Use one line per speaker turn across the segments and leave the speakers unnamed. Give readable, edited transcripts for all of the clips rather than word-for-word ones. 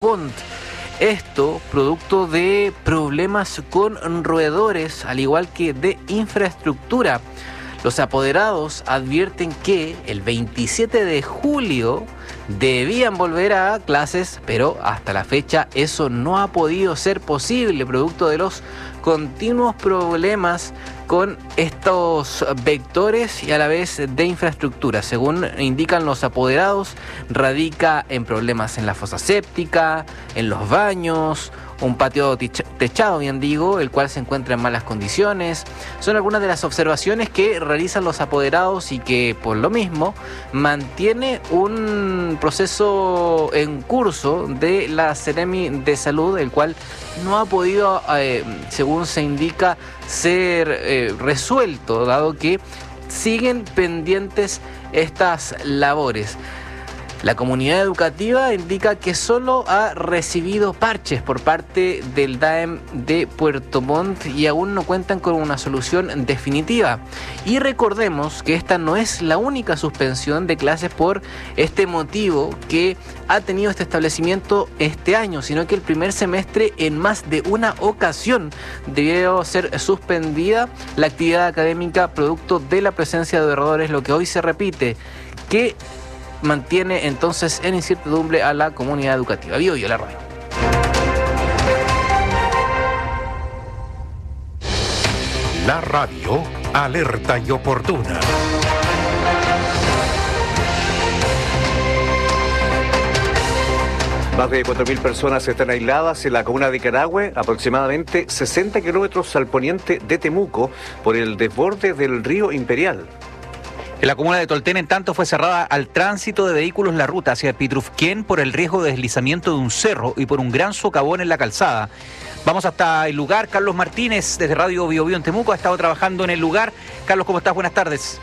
Montt. Esto producto de problemas con roedores, al igual que de infraestructura. Los apoderados advierten que el 27 de julio debían volver a clases, pero hasta la fecha eso no ha podido ser posible, producto de los continuos problemas con estos vectores y a la vez de infraestructura. Según indican los apoderados, radica en problemas en la fosa séptica, en los baños, un patio techado, bien digo, el cual se encuentra en malas condiciones. Son algunas de las observaciones que realizan los apoderados y que, por lo mismo, mantiene un proceso en curso de la Seremi de Salud, el cual no ha podido, según se indica, ser resuelto, dado que siguen pendientes estas labores. La comunidad educativa indica que solo ha recibido parches por parte del DAEM de Puerto Montt y aún no cuentan con una solución definitiva. Y recordemos que esta no es la única suspensión de clases por este motivo que ha tenido este establecimiento este año, sino que el primer semestre en más de una ocasión debió ser suspendida la actividad académica producto de la presencia de roedores, lo que hoy se repite, que mantiene entonces en incertidumbre a la comunidad educativa. Biobío, la radio.
La radio alerta y oportuna.
Más de 4.000 personas están aisladas en la comuna de Carahue, aproximadamente 60 kilómetros al poniente de Temuco, por el desborde del río Imperial.
En la comuna de Tolten, en tanto, fue cerrada al tránsito de vehículos la ruta hacia Pitrufquén por el riesgo de deslizamiento de un cerro y por un gran socavón en la calzada. Vamos hasta el lugar. Carlos Martínez, desde Radio Biobío en Temuco, ha estado trabajando en el lugar. Carlos, ¿cómo estás? Buenas tardes.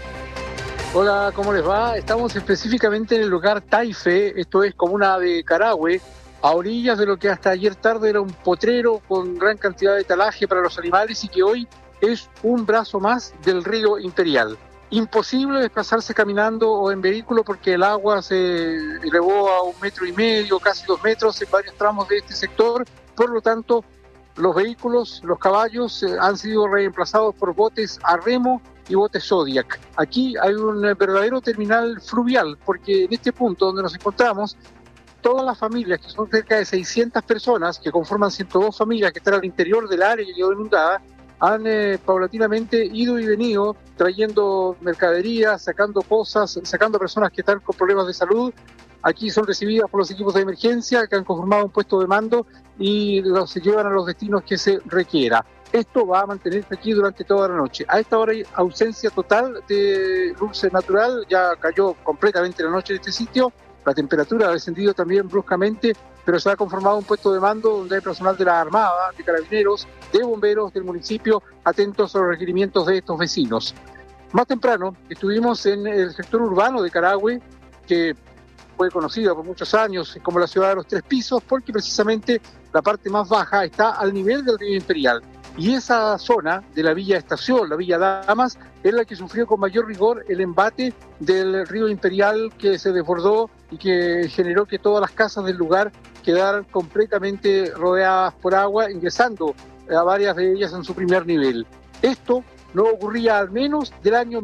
Hola, ¿cómo les va? Estamos específicamente en el lugar Taife, esto es comuna de Carahue, a orillas de lo que hasta ayer tarde era un potrero con gran cantidad de talaje para los animales y que hoy es un brazo más del río Imperial. Imposible desplazarse caminando o en vehículo porque el agua se elevó a 1,5 metros, casi 2 metros en varios tramos de este sector. Por lo tanto, los vehículos, los caballos han sido reemplazados por botes a remo y botes Zodiac. Aquí hay un verdadero terminal fluvial porque en este punto donde nos encontramos, todas las familias, que son cerca de 600 personas, que conforman 102 familias que están al interior del área que quedó inundada, han paulatinamente ido y venido trayendo mercadería, sacando cosas, sacando personas que están con problemas de salud. Aquí son recibidas por los equipos de emergencia que han conformado un puesto de mando y los llevan a los destinos que se requiera. Esto va a mantenerse aquí durante toda la noche. A esta hora hay ausencia total de luz natural, ya cayó completamente la noche en este sitio. La temperatura ha descendido también bruscamente, pero se ha conformado un puesto de mando donde hay personal de la Armada, de Carabineros, de bomberos del municipio, atentos a los requerimientos de estos vecinos. Más temprano estuvimos en el sector urbano de Carahue, que fue conocida por muchos años como la ciudad de los 3 pisos, porque precisamente la parte más baja está al nivel del río Imperial. Y esa zona de la Villa Estación, la Villa Damas, es la que sufrió con mayor rigor el embate del río Imperial que se desbordó y que generó que todas las casas del lugar quedaran completamente rodeadas por agua, ingresando a varias de ellas en su primer nivel. Esto no ocurría al menos del año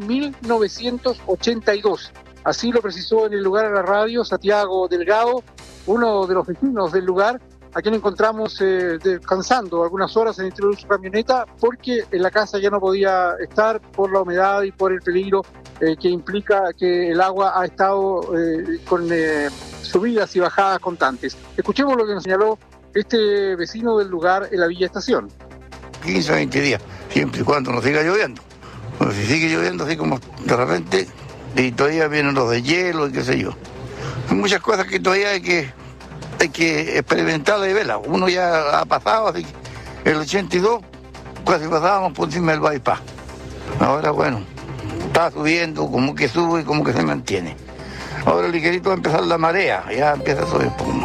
1982. Así lo precisó en el lugar a la radio Santiago Delgado, uno de los vecinos del lugar, a quien encontramos descansando algunas horas en el interior de su camioneta porque en la casa ya no podía estar por la humedad y por el peligro que implica que el agua ha estado con subidas y bajadas constantes. Escuchemos lo que nos señaló este vecino del lugar en la Villa Estación.
15 o 20 días, siempre y cuando no siga lloviendo. Bueno, si sigue lloviendo así como de repente, y todavía vienen los de hielo y qué sé yo. Hay muchas cosas que todavía hay que experimentar y verla. Uno ya ha pasado, así que el 82 casi pasábamos por encima del bypass. Ahora bueno, está subiendo, como que sube y como que se mantiene. Ahora ligerito va a empezar la marea, ya empieza a subir un poco más.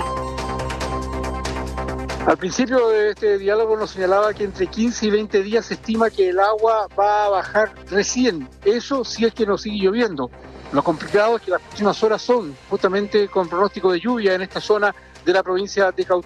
Al principio de este diálogo nos señalaba que entre 15 y 20 días se estima que el agua va a bajar recién. Eso si es que no sigue lloviendo. Lo complicado es que las próximas horas son justamente con pronóstico de lluvia en esta zona de la provincia de Cautín.